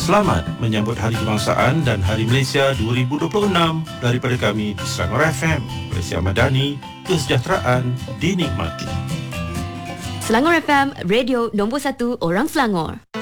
Selamat menyambut Hari Kebangsaan dan Hari Malaysia 2026 daripada kami di Selangor FM. Malaysia Madani, kesejahteraan dinikmati. Selangor FM, radio nombor 1 orang Selangor.